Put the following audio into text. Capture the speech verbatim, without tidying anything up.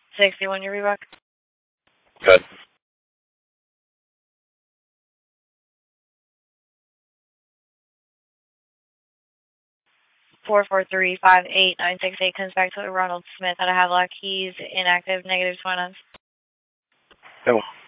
sixty-one, your Reebok. Good. four four three five eight nine six eight comes back to Ronald Smith out of Havelock. He's inactive, negative twenty. No.